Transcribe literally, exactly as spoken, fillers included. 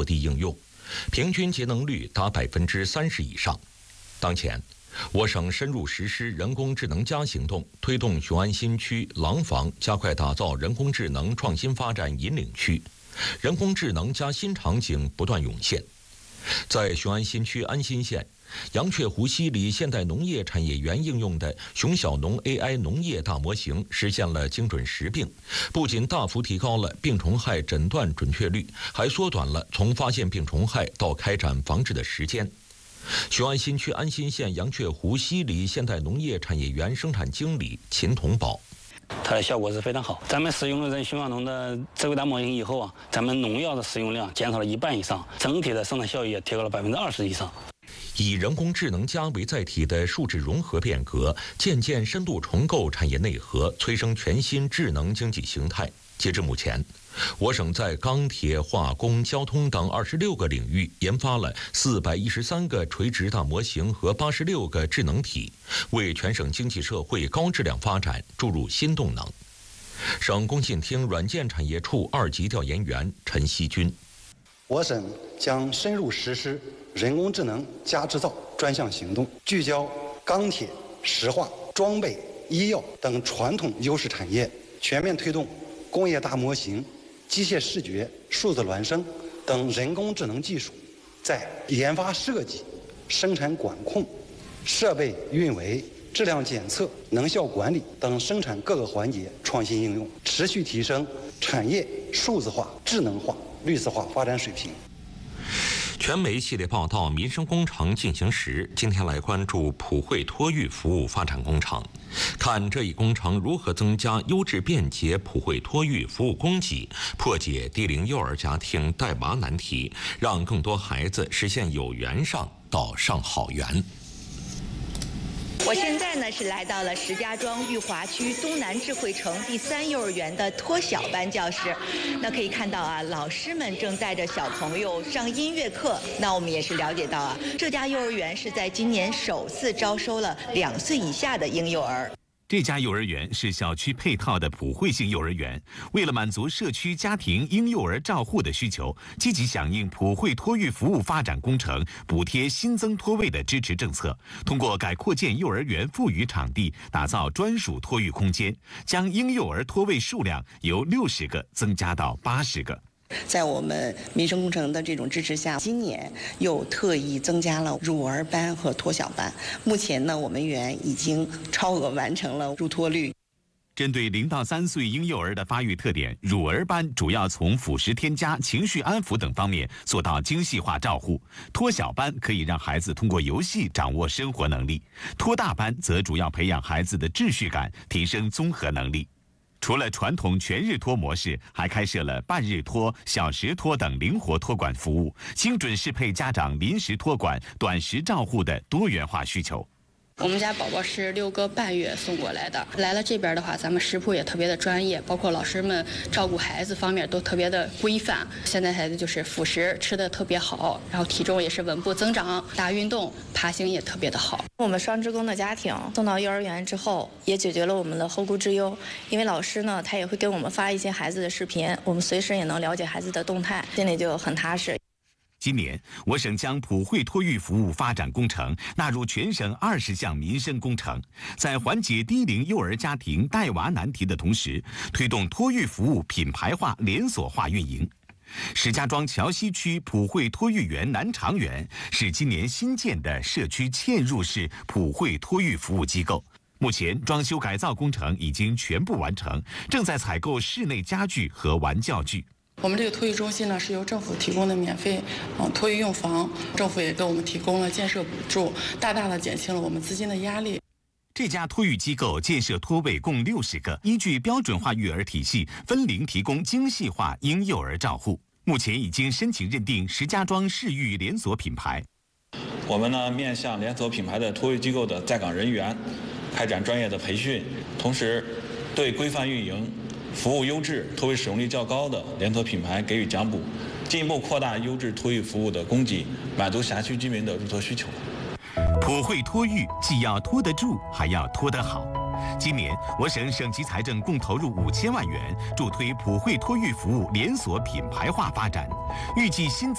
落地应用，平均节能率达百分之三十以上。当前，我省深入实施人工智能加行动，推动雄安新区廊坊加快打造人工智能创新发展引领区，人工智能加新场景不断涌现。在雄安新区安新县杨雀湖西里现代农业产业园应用的熊小农 A I 农业大模型实现了精准识病，不仅大幅提高了病虫害诊断准确率，还缩短了从发现病虫害到开展防治的时间。雄安新区安新县杨雀湖西里现代农业产业园生产经理秦同宝。 它的效果是非常好。咱们使用了这熊小农的智慧大模型以后啊，咱们农药的使用量减少了一半以上，整体的生产效益也提高了百分之二十以上。 以人工智能加为载体的数字融合变革，渐渐深度重构产业内核，催生全新智能经济形态。截至目前，我省在钢铁、化工、交通等二十六个领域研发了四百一十三个垂直大模型和八十六个智能体，为全省经济社会高质量发展注入新动能。省工信厅软件产业处二级调研员陈锡军。 我省将深入实施人工智能加制造专项行动，聚焦钢铁、石化、装备、医药等传统优势产业，全面推动工业大模型、机械视觉、数字孪生等人工智能技术在研发设计、生产管控、设备运维、质量检测、能效管理等生产各个环节创新应用，持续提升产业数字化、智能化、绿色化发展水平。 全媒系列报道《民生工程进行时》，今天来关注普惠托育服务发展工程，看这一工程如何增加优质便捷普惠托育服务供给，破解低龄幼儿家庭带娃难题，让更多孩子实现有缘上到上好园。 我现在呢是来到了石家庄裕华区东南智慧城第三幼儿园的托小班教室。那可以看到啊，老师们正带着小朋友上音乐课。那我们也是了解到啊，这家幼儿园是在今年首次招收了两岁以下的婴幼儿。 这家幼儿园是小区配套的普惠性幼儿园，为了满足社区家庭婴幼儿照护的需求，积极响应普惠托育服务发展工程补贴新增托位的支持政策，通过改扩建幼儿园富余场地，打造专属托育空间，将婴幼儿托位数量由六十个增加到八十个。 在我们民生工程的这种支持下，今年又特意增加了乳儿班和托小班。目前呢，我们园已经超额完成了入托率。 针对零到三岁婴幼儿的发育特点，乳儿班主要从辅食添加、情绪安抚等方面做到精细化照护；托小班可以让孩子通过游戏掌握生活能力；托大班则主要培养孩子的秩序感，提升综合能力。除了传统全日托模式，还开设了半日托、小时托等灵活托管服务，精准适配家长临时托管、短时照护的多元化需求。 我们家宝宝是六个半月送过来的，来了这边的话，咱们食谱也特别的专业，包括老师们照顾孩子方面都特别的规范。现在孩子就是辅食吃的特别好，然后体重也是稳步增长，大运动、爬行也特别的好。 我们双职工的家庭送到幼儿园之后，也解决了我们的后顾之忧，因为老师呢，他也会给我们发一些孩子的视频，我们随时也能了解孩子的动态，心里就很踏实。 今年，我省将普惠托育服务发展工程纳入全省二十项民生工程，在缓解低龄幼儿家庭带娃难题的同时，推动托育服务品牌化、连锁化运营。石家庄桥西区普惠托育园南长园是今年新建的社区嵌入式普惠托育服务机构。目前，装修改造工程已经全部完成，正在采购室内家具和玩教具。 我们这个托育中心呢，是由政府提供的免费嗯托育用房，政府也给我们提供了建设补助，大大的减轻了我们资金的压力。 这家托育机构建设托位共六十个，依据标准化育儿体系，分龄提供精细化婴幼儿照护。目前已经申请认定石家庄市育连锁品牌。 我们呢，面向连锁品牌的托育机构的在岗人员，开展专业的培训，同时对规范运营、服务优质、托位使用率较高的连锁品牌给予奖补，进一步扩大优质托育服务的供给，满足辖区居民的入托需求。 普惠托育既要托得住，还要托得好。今年，我省省级财政共投入五千万元，助推普惠托育服务连锁品牌化发展，预计新增